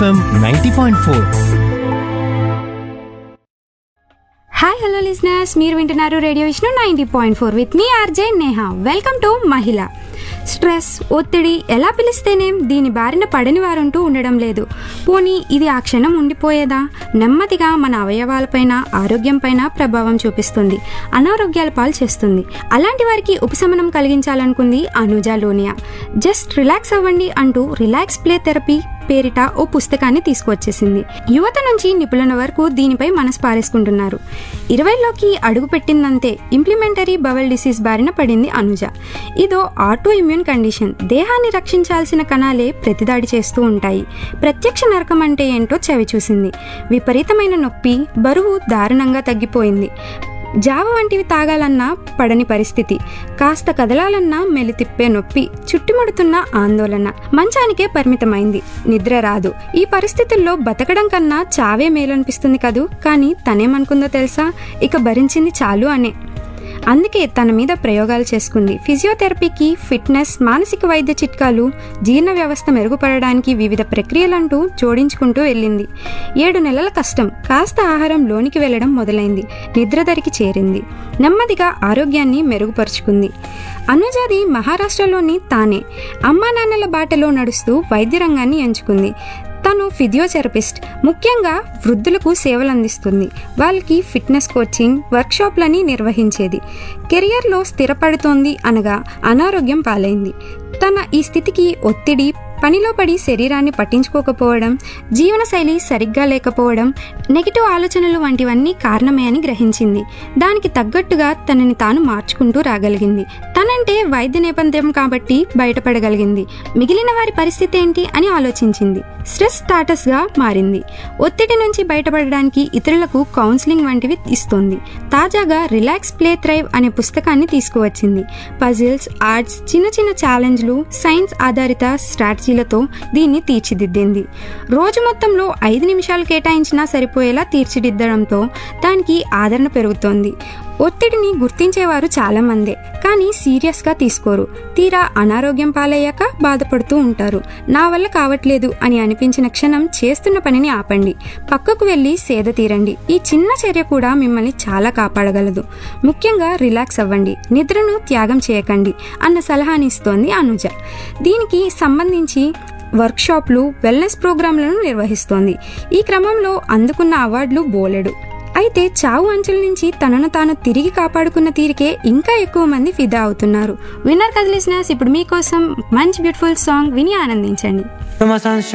90.4. Hi hello listeners, మీరు వింటున్నారు radio Vishnu 90.4 with me RJ Neha. Welcome to మహిళ. స్ట్రెస్, ఒత్తిడి ఎలా పిలిస్తేనేం దీని బారిన పడని వారంటూ ఉండడం లేదు. పోనీ ఇది ఆ క్షణం ఉండిపోయేదా? నెమ్మదిగా మన అవయవాలపైన, ఆరోగ్యంపైన ప్రభావం చూపిస్తుంది, అనారోగ్యాల పాలు చేస్తుంది. అలాంటి వారికి ఉపశమనం కలిగించాలనుకుంది అనుజా లోనియా. జస్ట్ రిలాక్స్ అవ్వండి అంటూ రిలాక్స్ ప్లే థెరపీ పేరిట ఓ పుస్తకాన్ని తీసుకువచ్చేసింది. యువత నుంచి నిపుణుల వరకు దీనిపై మనసు పారేసుకుంటున్నారు. 20లోకి అడుగు పెట్టిందంతే ఇంప్లిమెంటరీ బవల్ డిసీజ్ బారిన పడింది అనుజ. ఇదో ఆటో ఇమ్యూన్ కండిషన్. దేహాన్ని రక్షించాల్సిన కణాలే ప్రతిదాడి చేస్తూ ఉంటాయి. ప్రత్యక్ష నరకం అంటే ఏంటో చవి చూసింది. విపరీతమైన నొప్పి, బరువు దారుణంగా తగ్గిపోయింది. జావ వంటివి తాగాలన్నా పడని పరిస్థితి, కాస్త కదలాలన్నా మెలితిప్పే నొప్పి, చుట్టుముడుతున్న ఆందోళన, మంచానికే పరిమితమైంది, నిద్ర రాదు. ఈ పరిస్థితుల్లో బతకడం కన్నా చావే మేలనిపిస్తుంది కదూ. కానీ తనేమనుకుందో తెలుసా? ఇక భరించింది చాలు అనే. అందుకే తన మీద ప్రయోగాలు చేసుకుంది. ఫిజియోథెరపీకి, ఫిట్నెస్, మానసిక వైద్య చిట్కాలు, జీర్ణ వ్యవస్థ మెరుగుపడడానికి వివిధ ప్రక్రియలంటూ జోడించుకుంటూ వెళ్ళింది. 7 నెలల కష్టం, కాస్త ఆహారం లోనికి వెళ్లడం మొదలైంది. నిద్రదరికి చేరింది. నెమ్మదిగా ఆరోగ్యాన్ని మెరుగుపరుచుకుంది. అనుజాది మహారాష్ట్రలోని తానే. అమ్మా నాన్నల బాటలో నడుస్తూ వైద్య రంగాన్ని ఎంచుకుంది. తను ఫిజియోథెరపిస్ట్. ముఖ్యంగా వృద్ధులకు సేవలు అందిస్తుంది. వాళ్ళకి ఫిట్నెస్ కోచింగ్, వర్క్షాప్లని నిర్వహించేది. కెరియర్లో స్థిరపడుతోంది అనగా అనారోగ్యం పాలైంది. తన ఈ స్థితికి ఒత్తిడి, పనిలో పడి శరీరాన్ని పట్టించుకోకపోవడం, జీవనశైలి సరిగ్గా లేకపోవడం, నెగిటివ్ ఆలోచనలు వంటివన్నీ కారణమే అని గ్రహించింది. దానికి తగ్గట్టుగా తనని తాను మార్చుకుంటూ రాగలిగింది. తనంటే వైద్య నేపథ్యం కాబట్టి బయటపడగలిగింది. మిగిలిన వారి పరిస్థితి ఏంటి అని ఆలోచించింది. స్ట్రెస్ స్టాటస్ గా మారింది. ఒత్తిడి నుంచి బయటపడడానికి ఇతరులకు కౌన్సిలింగ్ వంటివి ఇస్తుంది. తాజాగా రిలాక్స్ ప్లే థ్రైవ్ అనే పుస్తకాన్ని తీసుకువచ్చింది. పజిల్స్, ఆర్ట్స్, చిన్న చిన్న ఛాలెంజ్లు, సైన్స్ ఆధారిత స్ట్రాటజీలతో దీన్ని తీర్చిదిద్దింది. రోజు మొత్తంలో 5 నిమిషాలు కేటాయించినా సరిపోయేలా తీర్చిదిద్దడంతో దానికి ఆదరణ పెరుగుతోంది. ఒత్తిడిని గుర్తించేవారు చాలా మందే, కానీ సీరియస్గా తీసుకోరు. తీరా అనారోగ్యం పాలయ్యాక బాధపడుతూ ఉంటారు. నా వల్ల కావట్లేదు అని అనిపించిన క్షణం చేస్తున్న పనిని ఆపండి, పక్కకు వెళ్ళి సేద తీరండి. ఈ చిన్న చర్య కూడా మిమ్మల్ని చాలా కాపాడగలదు. ముఖ్యంగా రిలాక్స్ అవ్వండి, నిద్రను త్యాగం చేయకండి అన్న సలహాని ఇస్తోంది అనుజ. దీనికి సంబంధించి వర్క్షాప్లు, వెల్నెస్ ప్రోగ్రాంలను నిర్వహిస్తోంది. ఈ క్రమంలో అందుకున్న అవార్డులు బోలెడు. అయితే చావు అంచుల నుంచి తనను తాను తిరిగి కాపాడుకున్న తీరికే ఇంకా ఎక్కువ మంది ఫిదా అవుతున్నారు. విన్నర్ కదా లిజనర్స్, ఇప్పుడు మీకోసం మంచి బ్యూటిఫుల్ సాంగ్ విని ఆనందించండి.